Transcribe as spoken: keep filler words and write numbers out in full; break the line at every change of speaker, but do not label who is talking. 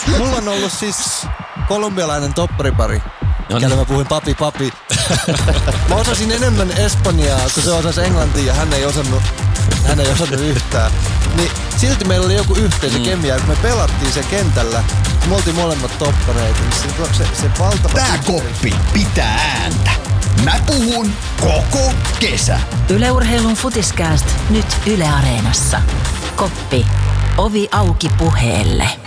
mulla on ollut siis kolumbialainen topparipari. No niin. Mä puhuin papi papi. Mä osasin enemmän espanjaa, kun se osasi englantia ja hän ei osannut, hän ei osannut yhtään. Niin silti meillä oli joku yhteisökemia, mm. kun me pelattiin se kentällä. Me oltiin molemmat toppareita. Niin se, se, se valtava...
Tää koppi pitää ääntä. Mä puhun koko kesä.
Yle Urheilun Futiskääst nyt Yle Areenassa. Koppi. Ovi auki puheelle.